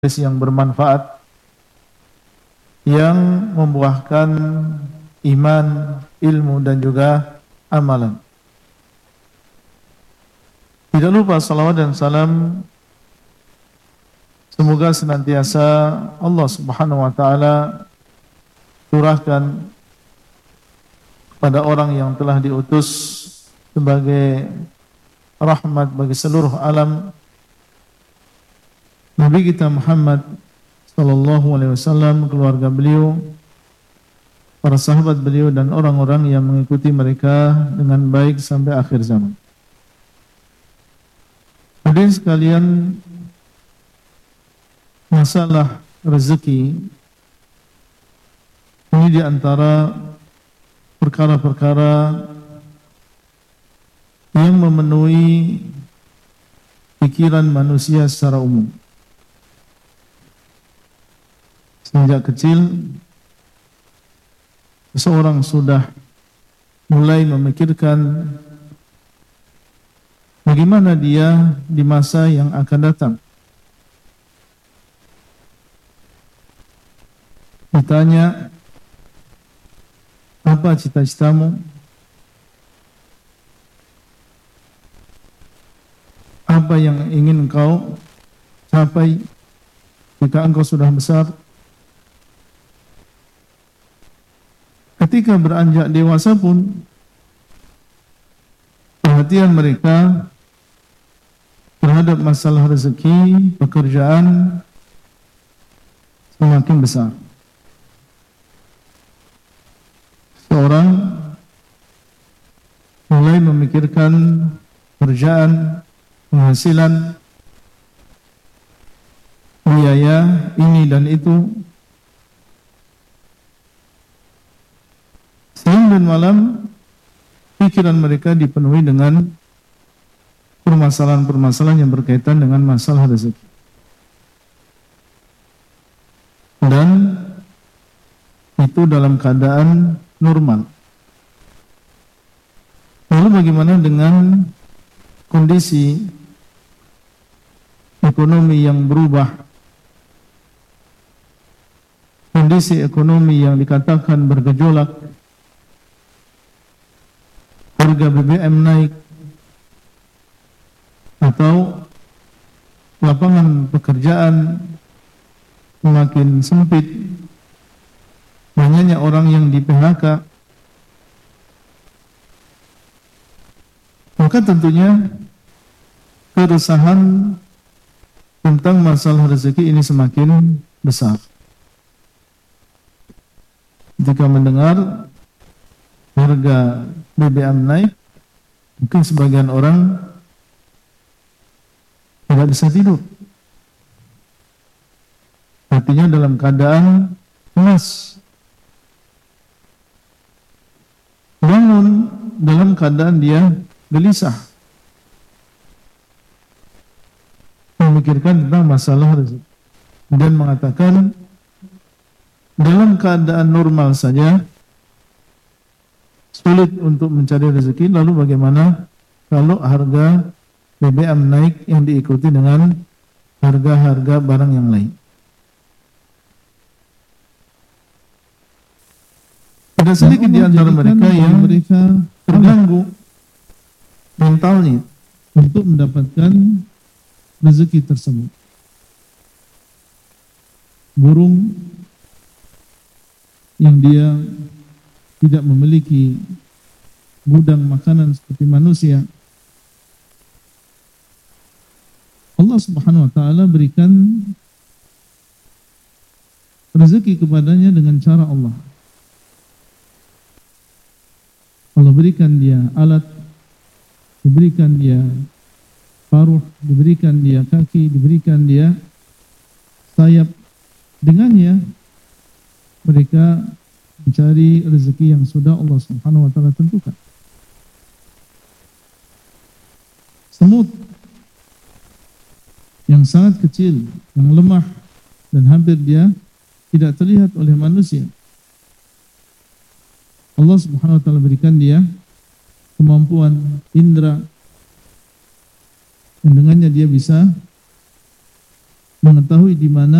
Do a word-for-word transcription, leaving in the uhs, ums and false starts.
yang bermanfaat, yang membuahkan iman, ilmu dan juga amalan. Tidak lupa salawat dan salam semoga senantiasa Allah Subhanahu wa taala curahkan kepada orang yang telah diutus sebagai rahmat bagi seluruh alam, Nabi kita Muhammad sallallahu alaihi wasallam, keluarga beliau, para sahabat beliau dan orang-orang yang mengikuti mereka dengan baik sampai akhir zaman. Hadirin sekalian, masalah rezeki ini di antara perkara-perkara yang memenuhi pikiran manusia secara umum. Sejak kecil, seseorang sudah mulai memikirkan bagaimana dia di masa yang akan datang. Ditanya, apa cita-citamu? Apa yang ingin engkau capai jika engkau sudah besar? Ketika beranjak dewasa pun, perhatian mereka terhadap masalah rezeki, pekerjaan semakin besar. Seorang mulai memikirkan pekerjaan, penghasilan, biaya ini dan itu. Siang dan malam pikiran mereka dipenuhi dengan permasalahan-permasalahan yang berkaitan dengan masalah rezeki. Dan itu dalam keadaan normal. Lalu bagaimana dengan kondisi ekonomi yang berubah? Kondisi ekonomi yang dikatakan bergejolak, harga B B M naik, atau lapangan pekerjaan semakin sempit, banyaknya orang yang di P H K, maka tentunya keresahan tentang masalah rezeki ini semakin besar. Jika mendengar harga B B M naik, mungkin sebagian orang tidak bisa tidur. Hatinya dalam keadaan cemas. Bangun dalam keadaan dia gelisah, memikirkan tentang masalah rezeki, dan mengatakan dalam keadaan normal saja sulit untuk mencari rezeki, lalu bagaimana kalau harga B B M naik yang diikuti dengan harga-harga barang yang lain? Ada sedikit di antara mereka yang mereka terganggu mentalnya untuk mendapatkan rezeki tersebut. Burung yang dia tidak memiliki gudang makanan seperti manusia, Allah Subhanahu wa taala berikan rezeki kepadanya dengan cara Allah. Allah berikan dia alat, diberikan dia paruh, diberikan dia kaki, diberikan dia sayap. Dengannya mereka mencari rezeki yang sudah Allah Subhanahu wa taala tentukan. Semut yang sangat kecil, yang lemah dan hampir dia tidak terlihat oleh manusia, Allah Subhanahu wa taala berikan dia kemampuan indera yang dengannya dia bisa mengetahui di mana